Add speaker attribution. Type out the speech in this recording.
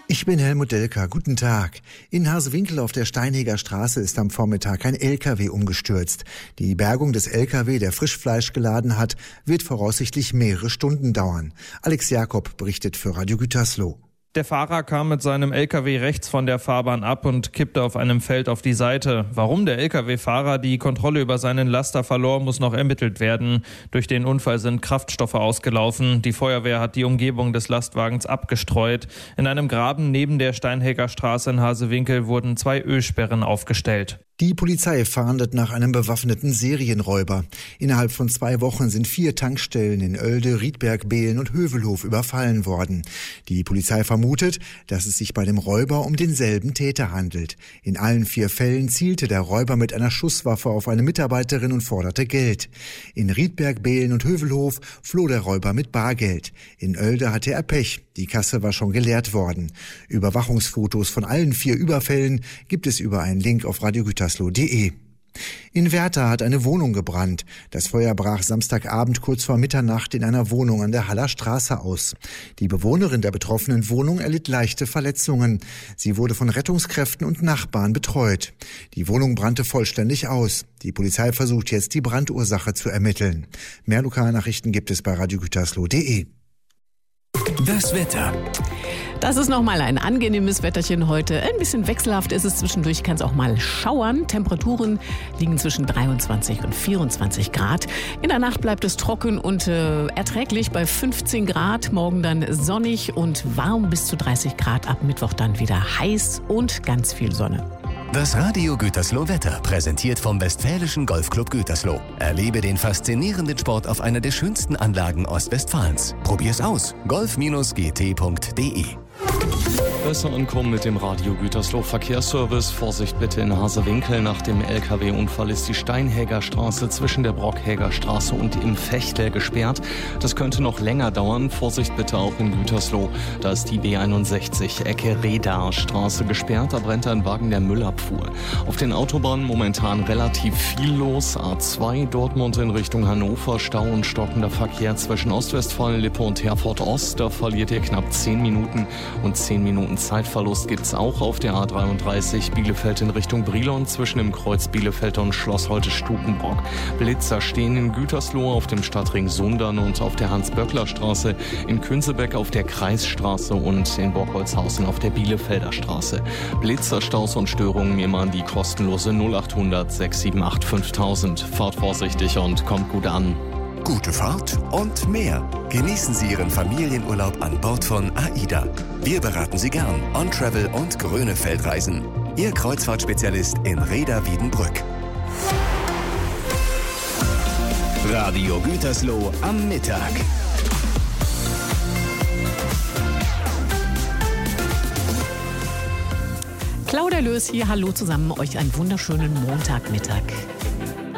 Speaker 1: Ich bin Helmut Delker. Guten Tag. In Harsewinkel auf der Steinheger Straße ist am Vormittag ein LKW umgestürzt. Die Bergung des LKW, der Frischfleisch geladen hat, wird voraussichtlich mehrere Stunden dauern. Alex Jakob berichtet für Radio Gütersloh.
Speaker 2: Der Fahrer kam mit seinem LKW rechts von der Fahrbahn ab und kippte auf einem Feld auf die Seite. Warum der LKW-Fahrer die Kontrolle über seinen Laster verlor, muss noch ermittelt werden. Durch den Unfall sind Kraftstoffe ausgelaufen. Die Feuerwehr hat die Umgebung des Lastwagens abgestreut. In einem Graben neben der Steinheger Straße in Harsewinkel wurden 2 Ölsperren aufgestellt.
Speaker 1: Die Polizei fahndet nach einem bewaffneten Serienräuber. Innerhalb von 2 Wochen sind 4 Tankstellen in Oelde, Riedberg, Behlen und Hövelhof überfallen worden. Die Polizei vermutet, dass es sich bei dem Räuber um denselben Täter handelt. In allen 4 Fällen zielte der Räuber mit einer Schusswaffe auf eine Mitarbeiterin und forderte Geld. In Riedberg, Behlen und Hövelhof floh der Räuber mit Bargeld. In Oelde hatte er Pech. Die Kasse war schon geleert worden. Überwachungsfotos von allen 4 Überfällen gibt es über einen Link auf radiogütersloh.de. In Werther hat eine Wohnung gebrannt. Das Feuer brach Samstagabend kurz vor Mitternacht in einer Wohnung an der Haller Straße aus. Die Bewohnerin der betroffenen Wohnung erlitt leichte Verletzungen. Sie wurde von Rettungskräften und Nachbarn betreut. Die Wohnung brannte vollständig aus. Die Polizei versucht jetzt, die Brandursache zu ermitteln. Mehr Lokalnachrichten gibt es bei radiogütersloh.de.
Speaker 3: Das Wetter.
Speaker 4: Das ist nochmal ein angenehmes Wetterchen heute. Ein bisschen wechselhaft ist es zwischendurch, kann es auch mal schauern. Temperaturen liegen zwischen 23 und 24 Grad. In der Nacht bleibt es trocken und erträglich bei 15 Grad. Morgen dann sonnig und warm bis zu 30 Grad. Ab Mittwoch dann wieder heiß und ganz viel Sonne.
Speaker 3: Das Radio Gütersloh Wetter, präsentiert vom Westfälischen Golfclub Gütersloh. Erlebe den faszinierenden Sport auf einer der schönsten Anlagen Ostwestfalens. Probier's aus. golf-gt.de.
Speaker 5: Besser ankommen mit dem Radio Gütersloh Verkehrsservice. Vorsicht bitte in Harsewinkel. Nach dem LKW-Unfall ist die Steinheger Straße zwischen der Brockhäger Straße und im Fechtel gesperrt. Das könnte noch länger dauern. Vorsicht bitte auch in Gütersloh. Da ist die B61 Ecke Redar Straße gesperrt. Da brennt ein Wagen der Müllabfuhr. Auf den Autobahnen momentan relativ viel los. A2 Dortmund in Richtung Hannover. Stau und stockender Verkehr zwischen Ostwestfalen, Lippe und Herford Ost. Da verliert ihr knapp 10 Minuten. Und 10 Minuten Zeitverlust gibt's auch auf der A33 Bielefeld in Richtung Brilon zwischen dem Kreuz Bielefeld und Schloss Holte-Stukenbrock. Blitzer stehen in Gütersloh auf dem Stadtring Sundern und auf der Hans-Böckler-Straße, in Künzebeck auf der Kreisstraße und in Borkholzhausen auf der Bielefelder Straße. Blitzer, Staus und Störungen immer an die kostenlose 0800 678 5000. Fahrt vorsichtig und kommt gut an.
Speaker 3: Gute Fahrt und mehr. Genießen Sie Ihren Familienurlaub an Bord von AIDA. Wir beraten Sie gern. On-Travel und Grönefeldreisen. Ihr Kreuzfahrtspezialist in Rheda-Wiedenbrück. Radio Gütersloh am Mittag.
Speaker 4: Claudia Lös hier, hallo zusammen, euch einen wunderschönen Montagmittag.